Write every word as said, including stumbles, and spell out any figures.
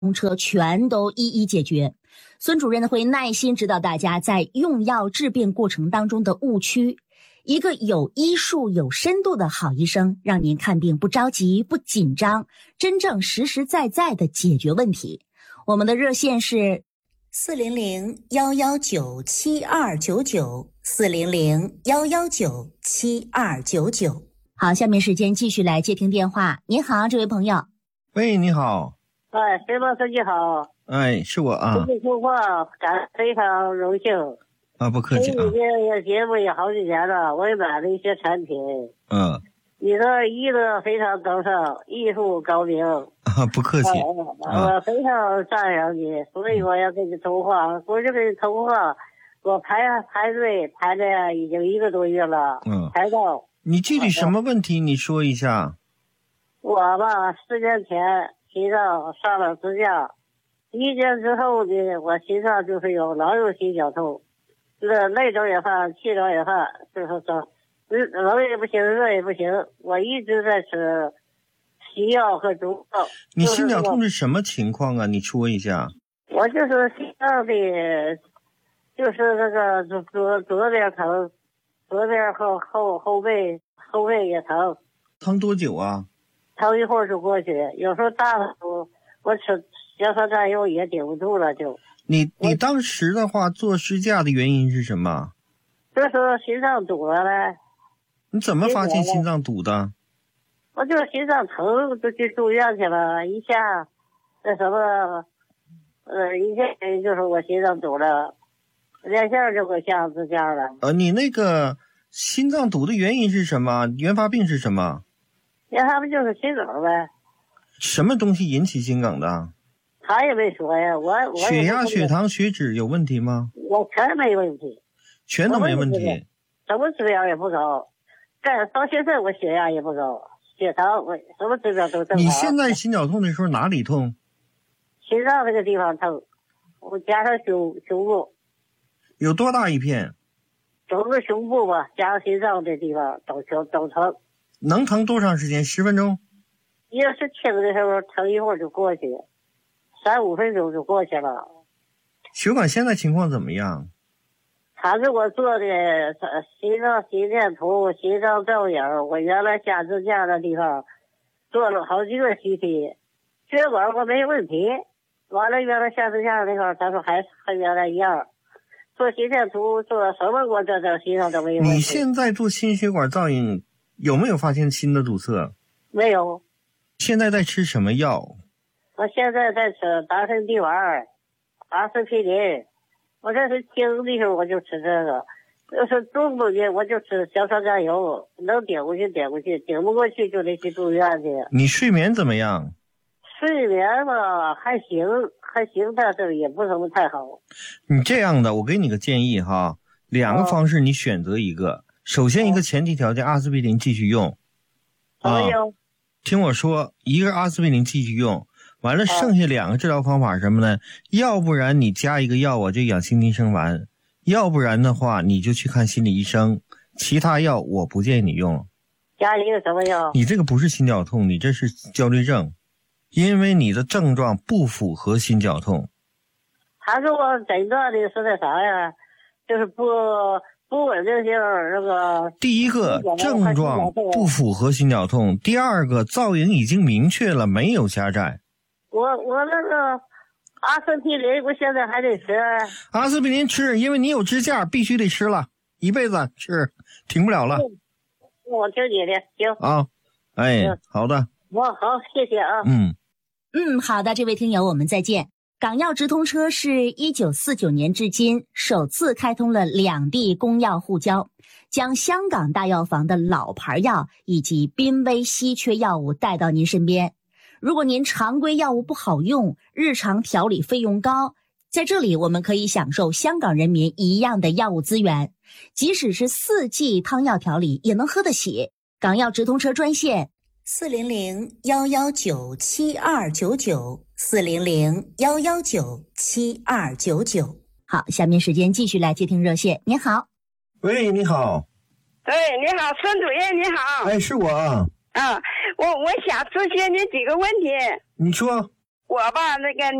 通车全都一一解决。孙主任会耐心指导大家在用药治病过程当中的误区。一个有医术有深度的好医生，让您看病不着急不紧张，真正实实在在的解决问题。我们的热线是四零零幺幺九七二九九，四零零幺幺九七二九九。好，下面时间继续来接听电话。您好，这位朋友。 喂，你好。 哎，薛老师你好。 哎，是我啊。 这通话感非常荣幸啊，不客气啊。 你这节目也好几年了，我也买了一些产品。 嗯。 你的医德非常高尚，艺术高明。 啊，不客气。 啊、我非常赞扬你，所以我要跟你通话。我这个通话，我排排队排了已经一个多月了。嗯。排到。 你具体什么问题？你说一下。 我吧，四年前心脏上了支架，一年之后呢，我心脏就是有老有心绞痛，这内症也犯，气症也犯，就是说冷也不行，热也不行。我一直在吃西药和中药。 你心绞痛是什么情况啊？你说一下。 我就是心脏的，就是那个左左左边疼，左边后后后背后背也疼。 疼多久啊？ 疼一会儿就过去，有时候大的时候我吃硝酸甘油也顶不住了就。 你你当时的话做支架的原因是什么？ 就是心脏堵了呗。 你怎么发现心脏堵的？ 我就是心脏疼就去住院去了，一下那什么呃一下就是我心脏堵了，连线就给下支架了。 呃你那个心脏堵的原因是什么？原发病是什么？ 那他们就是心梗呗。 什么东西引起心梗的？ 他也没说呀，我我血压、血糖、血脂有问题吗？ 我全没问题， 全都没问题。 什么指标也不高，但到现在我血压也不高，血糖我什么指标都正常。 你现在心绞痛的时候哪里痛？ 心脏那个地方疼，我加上胸胸部。 有多大一片？ 整个胸部吧，加上心脏的地方都疼都疼。 能疼多长时间？十分钟？ 要是轻的时候疼一会儿就过去，三五分钟就过去了。 血管现在情况怎么样？ 他给我做的心脏心电图、心脏造影，我原来下支架的地方做了好几个 C T， 血管我没问题。完了原来下支架的地方，他说还和原来一样。做心电图做什么我这这心脏都没问题。 你现在做心血管造影有没有发现新的堵塞？ 没有。 现在在吃什么药？ 我现在在吃达芬地丸、阿司匹林。我这是轻的时候我就吃这个，要是重不的我就吃硝酸甘油，能顶过去顶过去，顶不过去就得去住院去。 你睡眠怎么样？ 睡眠嘛还行还行，但是也不怎么太好。 你这样的，我给你个建议哈，两个方式你选择一个。哦，首先一个前提条件，阿司匹林继续用。 啊， 听我说，一个阿司匹林继续用，完了剩下两个治疗方法是什么呢？要不然你加一个药啊，就养心停生丸，要不然的话你就去看心理医生，其他药我不建议你用。 加一个什么药？ 你这个不是心绞痛，你这是焦虑症，因为你的症状不符合心绞痛。 他给我诊断的是那啥呀，就是不不稳定性那个。 第一个症状不符合心绞痛，第二个造影已经明确了没有狭窄。 我我那个阿司匹林我现在还得吃。 阿司匹林吃，因为你有支架必须得吃了，一辈子吃，停不了了。 我听你的，行啊，哎，好的。 我好，谢谢啊。 嗯嗯，好的，这位听友，我们再见。港药直通车是一九四九年至今首次开通了两地公药互交，将香港大药房的老牌药以及濒危稀缺药物带到您身边。如果您常规药物不好用，日常调理费用高，在这里我们可以享受香港人民一样的药物资源，即使是四季汤药调理也能喝得起。港药直通车专线四零零幺幺九七二九九，四零零幺幺九七二九九。好，下面时间继续来接听热线。您好。 喂，你好。 哎，你好，孙主任，你好。 哎，是我啊。 啊，我我想咨询你几个问题。 你说。 我吧那个